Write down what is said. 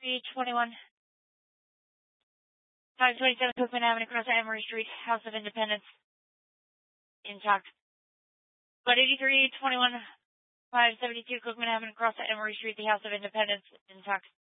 527 Cookman Avenue, across Emory Street, House of Independence, intact. But 572 Cookman Avenue, across Emory Street, the House of Independence, intact.